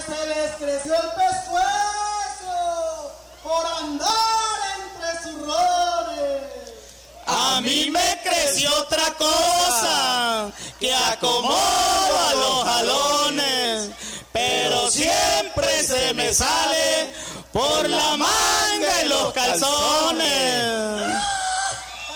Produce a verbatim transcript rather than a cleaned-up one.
se les creció el pescuezo por andar entre zurrones. A mí me creció otra cosa, que acomodo a los jalones, pero siempre se me sale por la manga y los calzones.